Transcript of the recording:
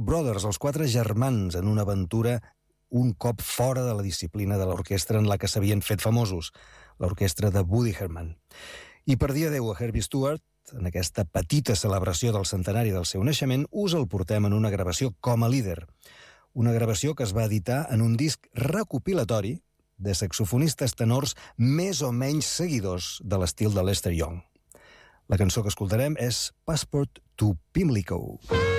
Brothers, els 4 germans, en una aventura un cop fora de la disciplina de l'orquestra en la que s'havien fet famosos, l'orquestra de Woody Herman. I per dia 10 a Herbie Stewart, en aquesta petita celebració del centenari del seu naixement, us el portem en una gravació com a líder. Una gravació que es va editar en un disc recopilatori de saxofonistes tenors més o menys seguidors de l'estil de Lester Young. La cançó que escoltarem és Passport to Pimlico.